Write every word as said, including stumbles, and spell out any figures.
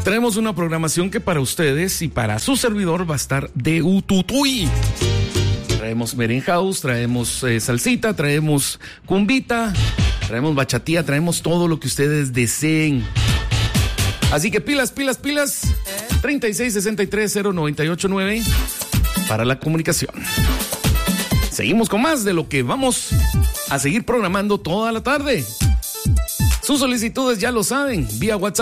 Tenemos una programación que para ustedes y para su servidor va a estar de ututuy. Traemos merenhouse, traemos eh, salsita, traemos cumbita, traemos bachatía, traemos todo lo que ustedes deseen. Así que pilas, pilas, pilas. treinta y seis sesenta y tres cero noventa y ocho nueve para la comunicación. Seguimos con más de lo que vamos a seguir programando toda la tarde. Sus solicitudes ya lo saben, vía WhatsApp